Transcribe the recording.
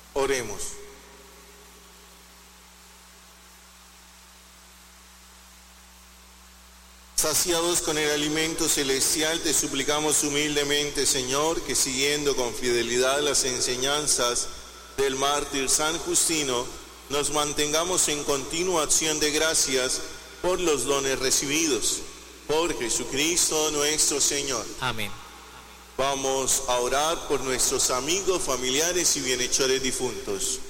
Oremos. Saciados con el alimento celestial, te suplicamos humildemente, Señor, que siguiendo con fidelidad las enseñanzas del mártir San Justino, nos mantengamos en continua acción de gracias por los dones recibidos. Por Jesucristo nuestro Señor. Amén. Vamos a orar por nuestros amigos, familiares y bienhechores difuntos.